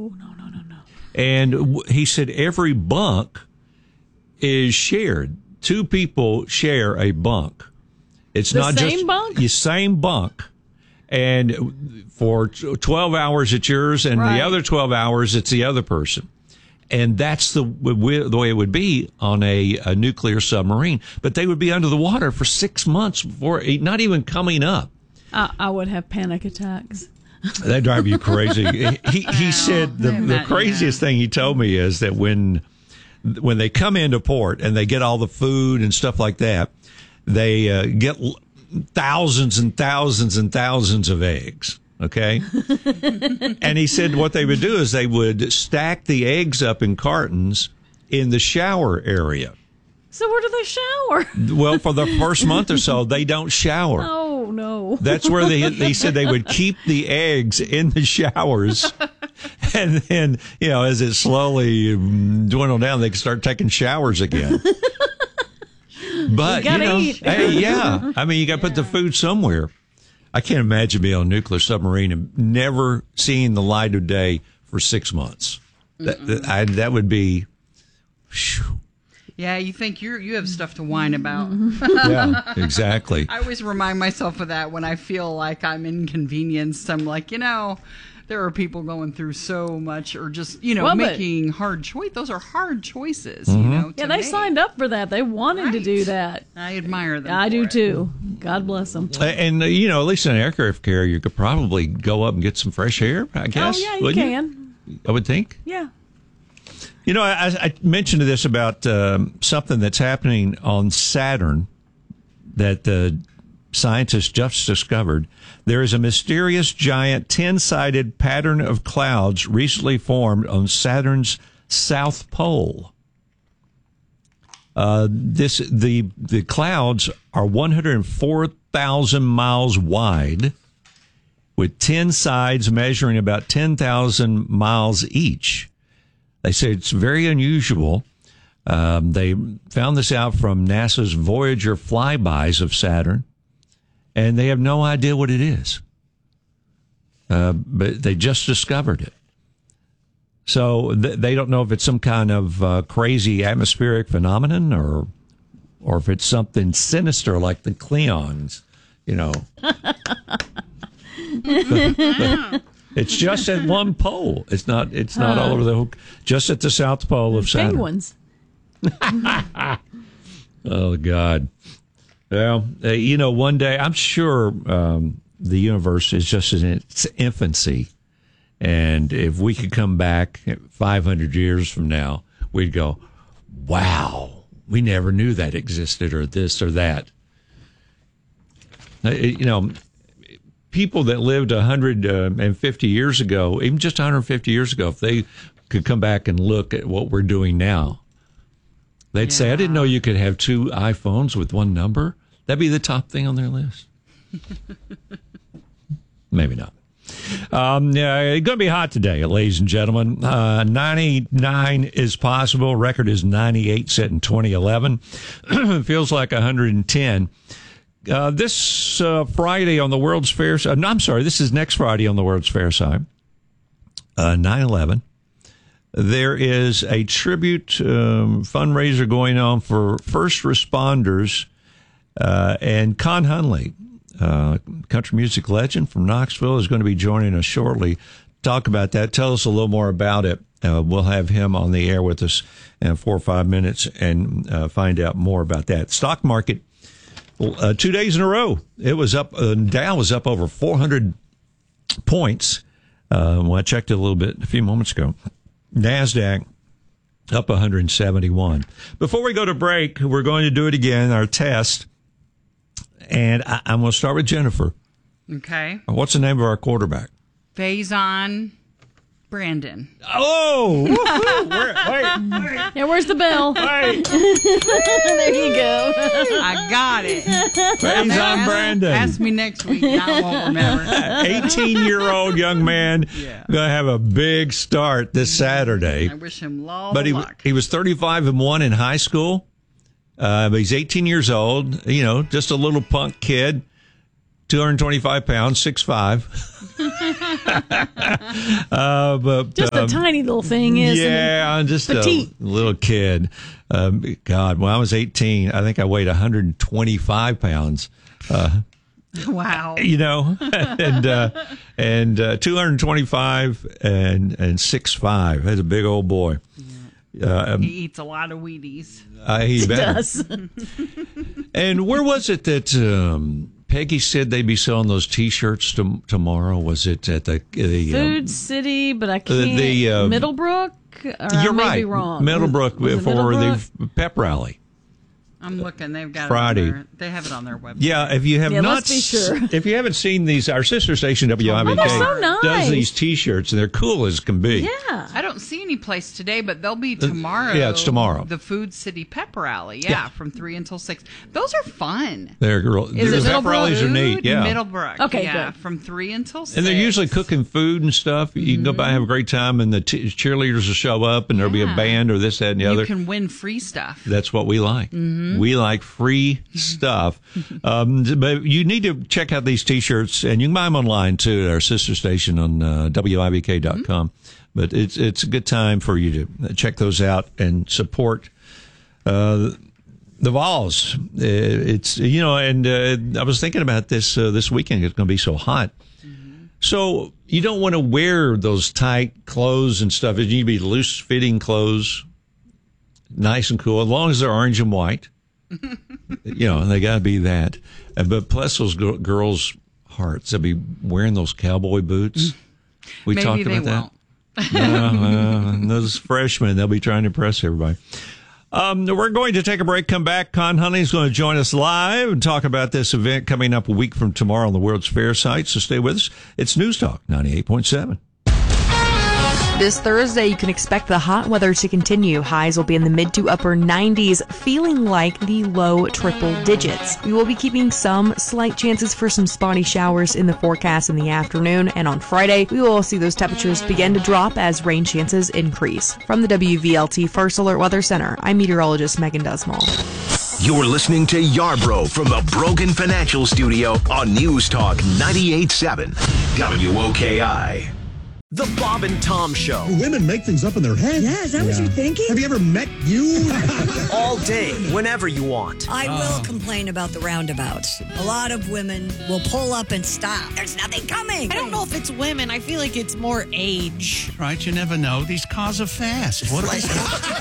No. And he said every bunk is shared. 2 people share a bunk. It's The not same just bunk? the same bunk. And for 12 hours, it's yours, and Right. the other 12 hours, it's the other person. And that's the way it would be on a nuclear submarine. But they would be under the water for 6 months before, not even coming up. I would have panic attacks. That drive you crazy. He said the craziest thing he told me is that when they come into port and they get all the food and stuff like that, they get thousands and thousands and thousands of eggs. Okay. And he said what they would do is they would stack the eggs up in cartons in the shower area. So where do they shower? Well, for the first month or so, they don't shower. Oh, no. That's where they said they would keep the eggs in the showers. And then, as it slowly dwindled down, they could start taking showers again. But, eat. hey, yeah. I mean, you got to put the food somewhere. I can't imagine being on a nuclear submarine and never seeing the light of day for 6 months. That would be... Whew. Yeah, you think you have stuff to whine about. Yeah, exactly. I always remind myself of that when I feel like I'm inconvenienced. I'm like, there are people going through so much, or just making hard choices. Those are hard choices. Yeah, they signed up for that. They wanted to do that. I admire them. I do too. God bless them. And at least in an aircraft carrier, you could probably go up and get some fresh air, I guess. Oh, yeah, you can. I would think. Yeah. I mentioned this about something that's happening on Saturn that the scientists just discovered. There is a mysterious giant 10-sided pattern of clouds recently formed on Saturn's south pole. The clouds are 104,000 miles wide, with 10 sides measuring about 10,000 miles each. They say it's very unusual. They found this out from NASA's Voyager flybys of Saturn, and they have no idea what it is. But they just discovered it. So they don't know if it's some kind of crazy atmospheric phenomenon or if it's something sinister like the Cleons, It's just at one pole. It's not all over the hook. Just at the south pole of Saturn. Penguins. Oh God. Well, one day I'm sure the universe is just in its infancy, and if we could come back 500 years from now, we'd go, "Wow, we never knew that existed, or this or that." People that lived 150 years ago, even just 150 years ago, if they could come back and look at what we're doing now, they'd say, I didn't know you could have 2 iPhones with one number. That'd be the top thing on their list. Maybe not. It's going to be hot today, ladies and gentlemen. 99 is possible. Record is 98 set in 2011. Feels like 110. This Friday on the World's Fair side, this is next Friday on the World's Fair side, 9/11. There is a tribute fundraiser going on for first responders, and Con Hunley, country music legend from Knoxville, is going to be joining us shortly. Talk about that. Tell us a little more about it. We'll have him on the air with us in 4 or 5 minutes and find out more about that. Stock market. 2 days in a row, it was up. Dow was up over 400 points. When I checked it a little bit a few moments ago. NASDAQ up 171. Before we go to break, we're going to do it again, our test. And I'm going to start with Jennifer. Okay. What's the name of our quarterback? Faison Brandon. Oh! Wait. Yeah, where's the bell? Wait. There you go. I got it. Faison Brandon. Ask me next week. I won't remember. 18-year-old young man. Yeah. Going to have a big start this Saturday. I wish him luck. But he was 35-1 in high school. But he's 18 years old. Just a little punk kid. 225 pounds, 6'5". But just a tiny little thing, isn't it? Yeah, just petite. A little kid. God, when I was 18, I think I weighed 125 pounds. Wow. You know, and 225 and 6'5". That's a big old boy. He eats a lot of Wheaties. He does. And where was it that Peggy said they'd be selling those T-shirts tomorrow? Was it at the Food City? But I can't. Middlebrook? Or You're I may right. be wrong. Middlebrook for Middlebrook? the pep rally. I'm looking. They've got Friday. it on they have it on their website. Yeah, if you have not, let's be sure. If you haven't seen these, our sister station WIBK they're so nice. does these T-shirts, and they're cool as can be. Yeah. I don't see any place today, but they'll be tomorrow. Yeah, it's tomorrow. The Food City Pep Rally. Yeah, from 3 until 6. Those are fun. They're Is the it pep rallies are neat. Yeah, Middlebrook. Okay, yeah, good. from 3 until 6. and they're usually cooking food and stuff. You can go by and have a great time, and the cheerleaders will show up, and there'll be a band or this, that, and the other. You can win free stuff. That's what we like. We like free stuff. But you need to check out these T-shirts, and you can buy them online too at our sister station on WIBK.com. But it's a good time for you to check those out and support the Vols. It's and I was thinking about this this weekend. It's going to be so hot. So you don't want to wear those tight clothes and stuff. It need to be loose fitting clothes, nice and cool, as long as they're orange and white. They got to be that. But plus those girls' hearts, they'll be wearing those cowboy boots. We Maybe talked about that. Those freshmen, they'll be trying to impress everybody. We're going to take a break, come back. Con Huntley's going to join us live and talk about this event coming up a week from tomorrow on the World's Fair site. So stay with us. It's News Talk 98.7. This Thursday, you can expect the hot weather to continue. Highs will be in the mid to upper 90s, feeling like the low triple digits. We will be keeping some slight chances for some spotty showers in the forecast in the afternoon. And on Friday, we will see those temperatures begin to drop as rain chances increase. From the WVLT First Alert Weather Center, I'm meteorologist Megan Dusmal. You're listening to Yarbrough from the Brogan Financial Studio on News Talk 98.7 WOKI. The Bob and Tom Show. Women make things up in their head. Yeah, is that what you're thinking? Have you ever met you? All day, whenever you want. I will complain about the roundabouts. A lot of women will pull up and stop. There's nothing coming. I don't know if it's women. I feel like it's more age. Right, you never know. These cars are fast. What They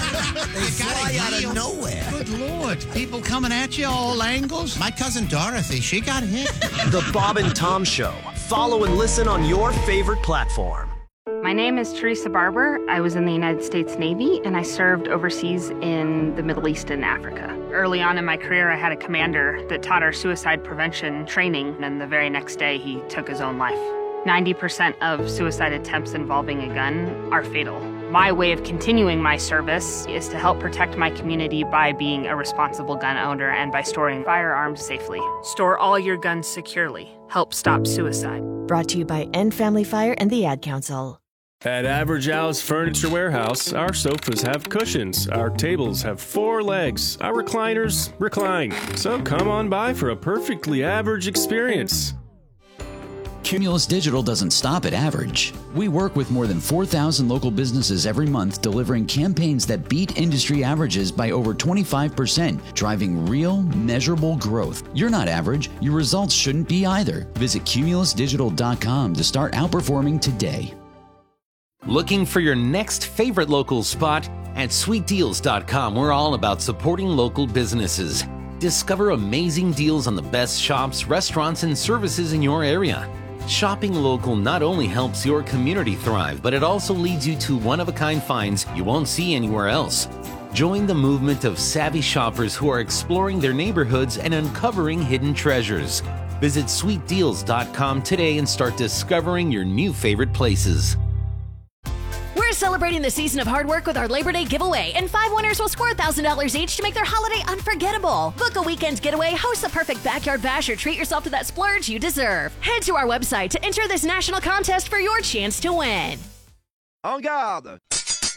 fly out of nowhere. Good Lord. People coming at you all angles. My cousin Dorothy, she got hit. The Bob and Tom Show. Follow and listen on your favorite platform. My name is Teresa Barber. I was in the United States Navy, and I served overseas in the Middle East and Africa. Early on in my career, I had a commander that taught our suicide prevention training, and the very next day, he took his own life. 90% of suicide attempts involving a gun are fatal. My way of continuing my service is to help protect my community by being a responsible gun owner and by storing firearms safely. Store all your guns securely. Help stop suicide. Brought to you by End Family Fire and the Ad Council. At Average Al's Furniture Warehouse, our sofas have cushions, our tables have 4 legs, our recliners recline. So come on by for a perfectly average experience. Cumulus Digital doesn't stop at average. We work with more than 4,000 local businesses every month, delivering campaigns that beat industry averages by over 25%, driving real, measurable growth. You're not average. Your results shouldn't be either. Visit cumulusdigital.com to start outperforming today. Looking for your next favorite local spot? At sweetdeals.com, we're all about supporting local businesses. Discover amazing deals on the best shops, restaurants, and services in your area. Shopping local not only helps your community thrive, but it also leads you to one-of-a-kind finds you won't see anywhere else. Join the movement of savvy shoppers who are exploring their neighborhoods and uncovering hidden treasures. Visit sweetdeals.com today and start discovering your new favorite places. We're celebrating the season of hard work with our Labor Day giveaway, and 5 winners will score $1,000 each to make their holiday unforgettable. Book a weekend getaway, host the perfect backyard bash, or treat yourself to that splurge you deserve. Head to our website to enter this national contest for your chance to win. En garde!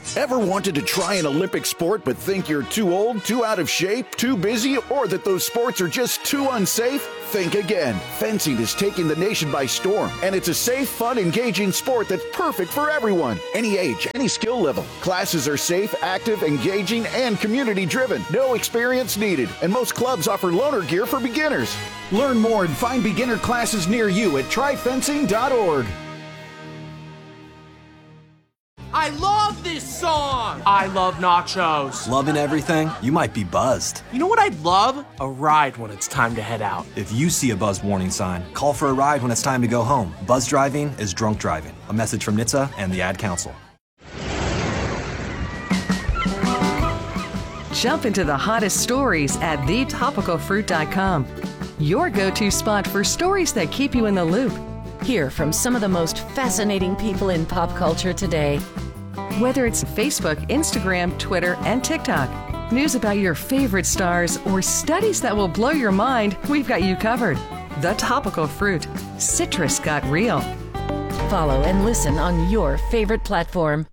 Ever wanted to try an Olympic sport but think you're too old, too out of shape, too busy, or that those sports are just too unsafe? Think again. Fencing is taking the nation by storm, and it's a safe, fun, engaging sport that's perfect for everyone. Any age, any skill level. Classes are safe, active, engaging, and community-driven. No experience needed, and most clubs offer loaner gear for beginners. Learn more and find beginner classes near you at tryfencing.org. I love this song! I love nachos. Loving everything? You might be buzzed. You know what I'd love? A ride when it's time to head out. If you see a buzz warning sign, call for a ride when it's time to go home. Buzz driving is drunk driving. A message from NHTSA and the Ad Council. Jump into the hottest stories at thetopicalfruit.com. Your go-to spot for stories that keep you in the loop. Hear from some of the most fascinating people in pop culture today. Whether it's Facebook, Instagram, Twitter, and TikTok, news about your favorite stars, or studies that will blow your mind, we've got you covered. The Topical Fruit. Citrus got real. Follow and listen on your favorite platform.